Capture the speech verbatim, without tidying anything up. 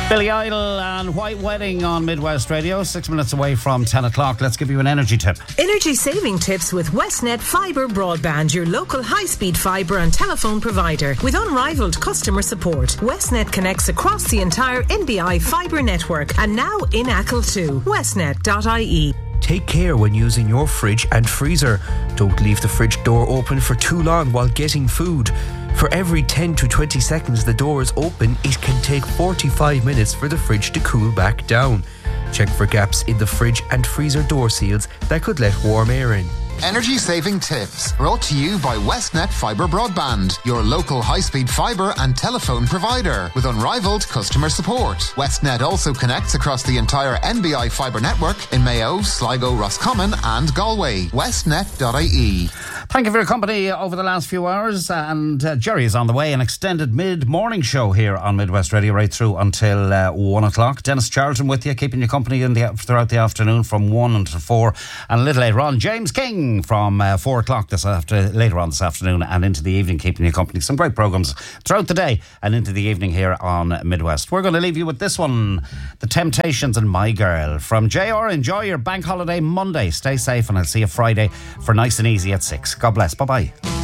Billy Idol and White Wedding on Midwest Radio, six minutes away from ten o'clock. Let's give you an energy tip. Energy saving tips with Westnet Fibre Broadband, your local high-speed fibre and telephone provider. With unrivaled customer support, Westnet connects across the entire N B I fibre network and now in Achill too. westnet dot I E. Take care when using your fridge and freezer. Don't leave the fridge door open for too long while getting food. For every ten to twenty seconds the door is open, it can take forty-five minutes for the fridge to cool back down. Check for gaps in the fridge and freezer door seals that could let warm air in. Energy saving tips brought to you by Westnet Fibre Broadband, your local high-speed fibre and telephone provider with unrivaled customer support. Westnet also connects across the entire N B I fibre network in Mayo, Sligo, Roscommon and Galway. westnet dot I E. Thank you for your company over the last few hours, and uh, Jerry is on the way. An extended mid-morning show here on Midwest Radio right through until uh, one o'clock. Dennis Charlton with you, keeping you company in the, throughout the afternoon from one until four, and a little later on James King from uh, four o'clock this after later on this afternoon and into the evening, keeping you company. Some great programmes throughout the day and into the evening here on Midwest. We're going to leave you with this one, The Temptations and My Girl. From J R, enjoy your bank holiday Monday. Stay safe, and I'll see you Friday for Nice and Easy at six. God bless. Bye-bye.